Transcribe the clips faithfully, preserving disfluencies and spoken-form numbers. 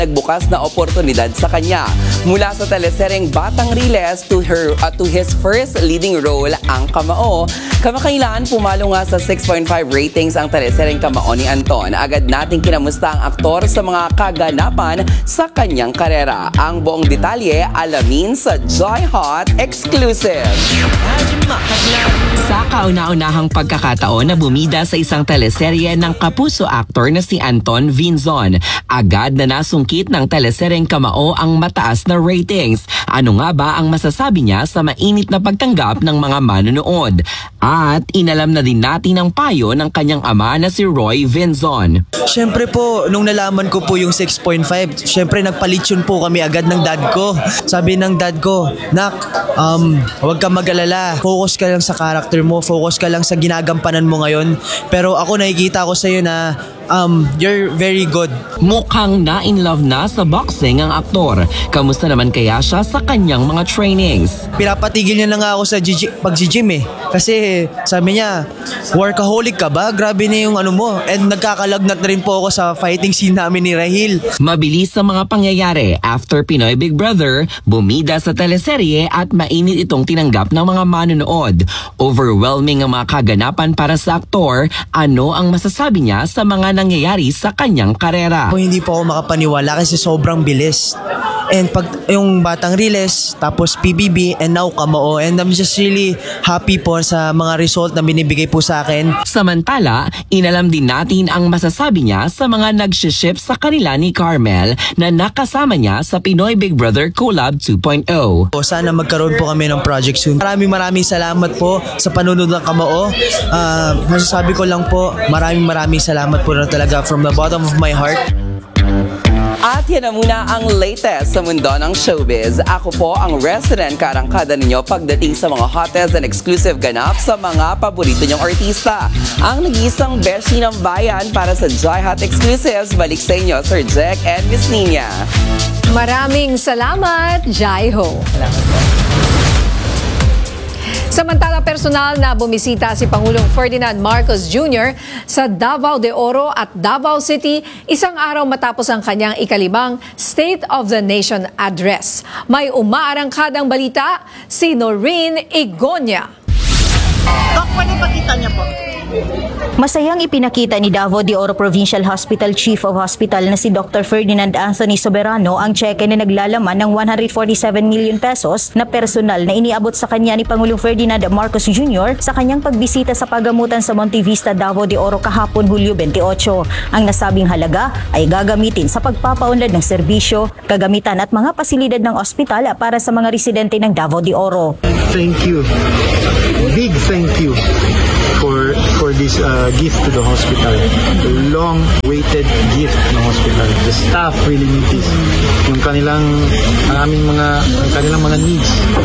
nagbukas na oportunidad sa kanya. Mula sa teleseryeng Batang Riles to, her, uh, to his first leading role, ang Kamao, kamakailan pumalo nga sa six point five ratings ang teleseryeng Kamao ni Anton. Agad nating kinamusta ang aktor sa mga kaganapan sa kanyang karera. Ang buong detalye alamin sa Joy Hot Exclusive. Sa kauna-unahang pagkakataon na bumida sa isang teleserye ng kapuso actor na si Anton Vinzon, agad na nasungkit ng teleseryeng Kamao ang mataas na ratings. Ano nga ba ang masasabi niya sa mainit na pagtanggap ng mga manonood? At inalam na din natin ang payo ng kanyang ama na si Roy Vinzon. Siyempre po, nung nalaman ko po yung six point five, siyempre nagpalitsyon po kami agad ng dad ko. Sabi ng dad ko, Nak, um, huwag ka mag-alala. Focus ka lang sa character mo, focus ka lang sa ginagampanan mo ngayon. Pero ako nakikita ko sa'yo na um, you're very good. Mukhang na-in-love na sa boxing ang aktor. Kamusta naman kaya siya sa kanyang mga trainings? Pinapatigil niya na nga ako sa pag-gym eh. Kasi sabi niya, workaholic ka ba? Grabe na yung ano mo. And nagkakalagnat na rin po ako sa fighting scene namin ni Rahil. Mabilis sa mga pangyayari after Pinoy Big Brother, bumida sa teleserye at mainit itong tinanggap ng mga manonood. Overwhelming ang mga kaganapan para sa aktor. Ano ang masasabi niya sa mga nangyayari sa kanyang karera? Kung hindi po ako makapaniwala kasi sobrang bilis. And pag yung Batang Riles, tapos P B B, and now Kamao. And I'm just really happy po sa mga result na binibigay po sa akin. Samantala, inalam din natin ang masasabi niya sa mga nag-ship sa kanila ni Carmel na nakasama niya sa Pinoy Big Brother Collab two point oh. Sana magkaroon po kami ng project soon. Maraming maraming salamat po sa panunod ng Kamao. Uh, masasabi ko lang po, maraming maraming salamat po na talaga from the bottom of my heart. At yan na muna ang latest sa mundo ng showbiz. Ako po ang resident karangkada ninyo pagdating sa mga hottest and exclusive ganap sa mga paborito nyong artista. Ang nag-iisang beshi ng bayan para sa Joy Hot Exclusives. Balik sa inyo, Sir Jack and Miss Nina. Maraming salamat, Jai Ho. Salamat po. Samantala, personal na bumisita si Pangulong Ferdinand Marcos Junior sa Davao de Oro at Davao City isang araw matapos ang kanyang ikalimang State of the Nation Address. May umaarangkadang balita, si Noreen Igonia. Dok, pwede pakita niya po. Masayang ipinakita ni Davao de Oro Provincial Hospital Chief of Hospital na si Doctor Ferdinand Anthony Soberano ang tseke na naglalaman ng one hundred forty-seven million pesos na personal na iniabot sa kanya ni Pangulong Ferdinand Marcos Junior sa kanyang pagbisita sa pagamutan sa Monte Vista, Davao de Oro kahapon Hulyo twenty-eight. Ang nasabing halaga ay gagamitin sa pagpapaunlad ng serbisyo, kagamitan at mga pasilidad ng ospital para sa mga residente ng Davao de Oro. Thank you. Big thank you for for this uh, gift to the hospital. The long-awaited gift ng hospital. The staff really need this. Yung kanilang, ang aming mga, ang kanilang mga needs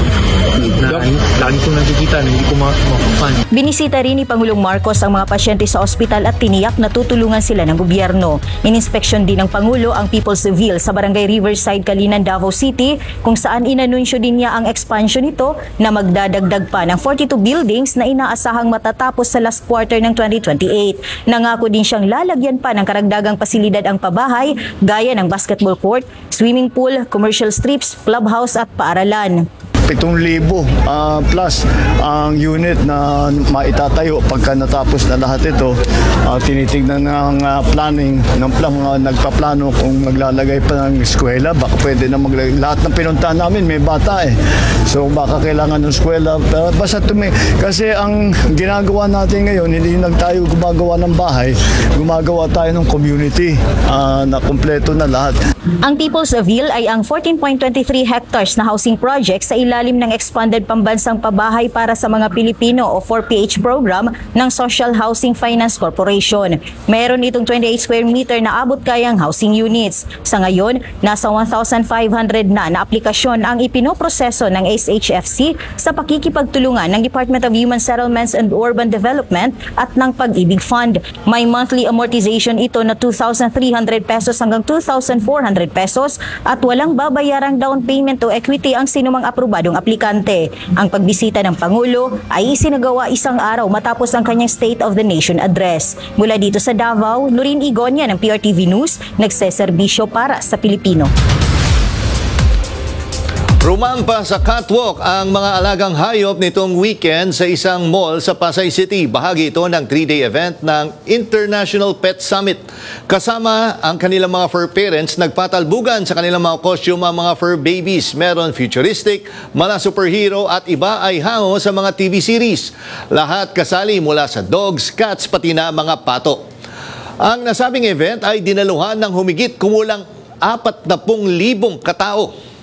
na lagi kong nakikita na hindi ko ma-fund. Binisita rin ni Pangulong Marcos ang mga pasyente sa ospital at tiniyak na tutulungan sila ng gobyerno. Ininspeksyon din ng Pangulo ang People's Ville sa Barangay Riverside, Kalinan, Davao City, kung saan inanunsyo din niya ang expansion nito na magdadagdag pa ng forty-two buildings na inaasahang matatapos sa last quarter ng twenty twenty-eight. Nangako din siyang lalagyan pa ng karagdagang pasilidad ang pabahay gaya ng basketball court, swimming pool, commercial strips, clubhouse at paaralan. pitong libo uh, plus ang unit na maitatayo pagka natapos na lahat ito. Uh, tinitignan ng uh, planning ng plan, uh, nagpaplano kung maglalagay pa ng eskwela, baka pwede na maglagay. Lahat ng pinuntahan namin may bata eh, so baka kailangan ng eskwela. Uh, basta tumi kasi ang ginagawa natin ngayon, hindi lang tayo gumagawa ng bahay, gumagawa tayo ng community uh, na kumpleto na lahat. Ang People's Ville ay ang fourteen point two three hectares na housing project sa ilalim ng Expanded Pambansang Pabahay para sa mga Pilipino o four P H program ng Social Housing Finance Corporation. Meron itong twenty-eight square meter na abot kayang housing units. Sa ngayon, nasa one thousand five hundred na na aplikasyon ang ipinoproseso ng S H F C sa pakikipagtulungan ng Department of Human Settlements and Urban Development at ng Pag-ibig Fund. May monthly amortization ito na two thousand three hundred pesos hanggang two thousand four hundred pesos at walang babayarang down payment o equity ang sinumang aprobado kwalipikadong aplikante. Ang pagbisita ng Pangulo ay isinagawa isang araw matapos ang kanyang State of the Nation address. Mula dito sa Davao, Lorin Igonia ng P R T V News, nagseserbisyo para sa Pilipino. Rumampa sa catwalk ang mga alagang hayop nitong weekend sa isang mall sa Pasay City. Bahagi ito ng three-day event ng International Pet Summit. Kasama ang kanilang mga fur parents, nagpatalbugan sa kanilang mga costume ang mga fur babies. Meron futuristic, mga superhero at iba ay hango sa mga T V series. Lahat kasali mula sa dogs, cats, pati na mga pato. Ang nasabing event ay dinaluhan ng humigit kumulang apat na pung libong katao.